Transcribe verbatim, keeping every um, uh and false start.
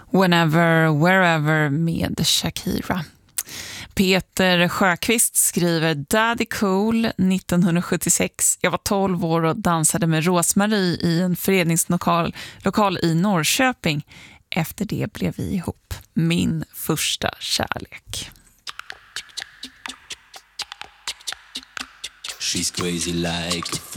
Whenever, Wherever med Shakira. Peter Sjöqvist skriver Daddy Cool nittonhundrasjuttiosex. Jag var tolv år och dansade med Rosmarie i en föreningslokal lokal i Norrköping. Efter det blev vi ihop. Min första kärlek. She's crazy like a